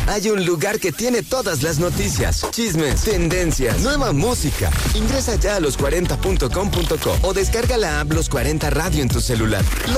hay un lugar que tiene todas las noticias, chismes, tendencias, nueva música. Ingresa ya a los40.com.co o descarga la app Los 40 Radio en tu celular.